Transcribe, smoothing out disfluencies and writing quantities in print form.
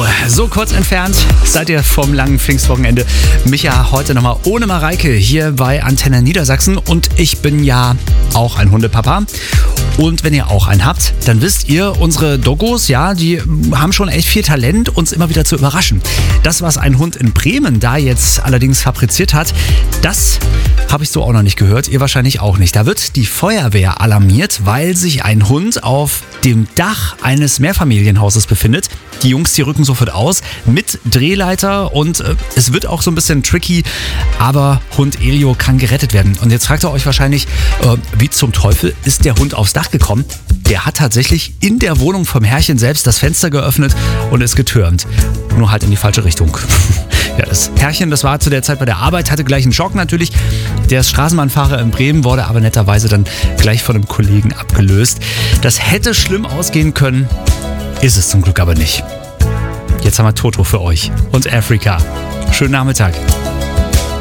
So kurz entfernt seid ihr vom langen Pfingstwochenende. Micha heute nochmal ohne Mareike hier bei Antenne Niedersachsen. Und ich bin ja auch ein Hundepapa. Und wenn ihr auch einen habt, dann wisst ihr, unsere Doggos, ja, die haben schon echt viel Talent, uns immer wieder zu überraschen. Das, was ein Hund in Bremen da jetzt allerdings fabriziert hat, das habe ich so auch noch nicht gehört. Ihr wahrscheinlich auch nicht. Da wird die Feuerwehr alarmiert, weil sich ein Hund auf dem Dach eines Mehrfamilienhauses befindet. Die Jungs, die rücken sofort aus mit Drehleiter und es wird auch so ein bisschen tricky, aber Hund Elio kann gerettet werden. Und jetzt fragt ihr euch wahrscheinlich, wie zum Teufel ist der Hund aufs Dach gekommen? Der hat tatsächlich in der Wohnung vom Herrchen selbst das Fenster geöffnet und ist getürmt. Nur halt in die falsche Richtung. Ja, das Herrchen, das war zu der Zeit bei der Arbeit, hatte gleich einen Schock natürlich. Der ist Straßenbahnfahrer in Bremen, wurde aber netterweise dann gleich von einem Kollegen abgelöst. Das hätte schlimm ausgehen können, ist es zum Glück aber nicht. Jetzt haben wir Toto für euch und Afrika. Schönen Nachmittag.